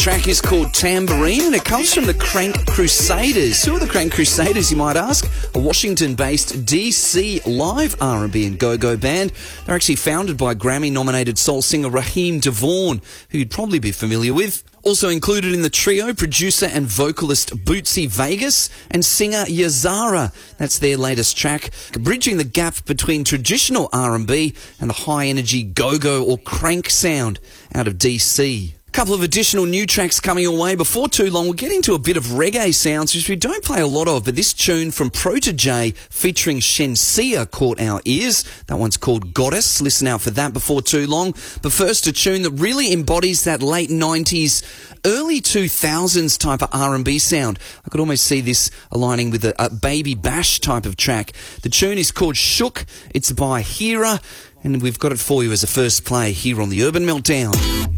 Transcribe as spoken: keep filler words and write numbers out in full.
track is called Tambourine, and it comes from the Crank Crusaders. Who are the Crank Crusaders, you might ask? A Washington-based D C live R and B and go-go band. They're actually founded by Grammy-nominated soul singer Raheem DeVaughn, who you'd probably be familiar with. Also included in the trio, producer and vocalist Bootsy Vegas and singer Yazara. That's their latest track, bridging the gap between traditional R and B and the high-energy go-go or crank sound out of D C. A couple of additional new tracks coming your way. Before too long, we'll get into a bit of reggae sounds, which we don't play a lot of, but this tune from Protege featuring Shenseea caught our ears. That one's called Goddess. Listen out for that before too long. But first, a tune that really embodies that late nineties, early two thousands type of R and B sound. I could almost see this aligning with a, a Baby Bash type of track. The tune is called Shook. It's by Hira, and we've got it for you as a first play here on the Urban Meltdown.